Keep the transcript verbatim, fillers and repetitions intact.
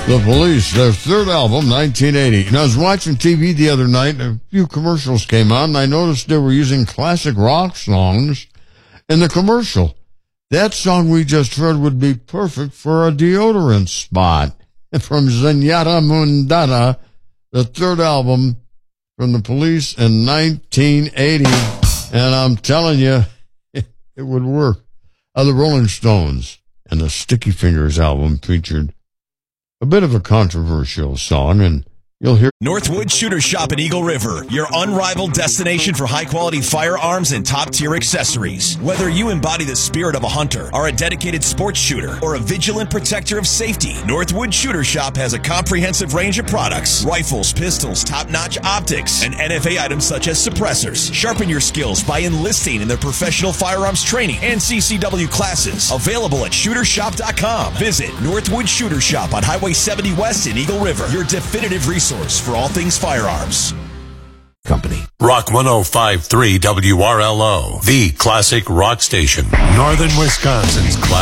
The Police, their third album, nineteen eighty. And I was watching T V the other night, and a few commercials came on, and I noticed they were using classic rock songs in the commercial. That song we just heard would be perfect for a deodorant spot. From Zenyatta Mondatta, the third album from The Police in nineteen eighty. And I'm telling you, it would work. Uh, the Rolling Stones and the Sticky Fingers album featured a bit of a controversial song, and you'll hear Northwood Shooter Shop in Eagle River, your unrivaled destination for high-quality firearms and top-tier accessories. Whether you embody the spirit of a hunter, are a dedicated sports shooter, or a vigilant protector of safety, Northwood Shooter Shop has a comprehensive range of products: rifles, pistols, top-notch optics, and N F A items such as suppressors. Sharpen your skills by enlisting in their professional firearms training and C C W classes. Available at shooter shop dot com. Visit Northwood Shooter Shop on Highway seventy West in Eagle River, your definitive resource for all things firearms. Company. Rock one oh five point three W R L O, the classic rock station. Northern Wisconsin's classic.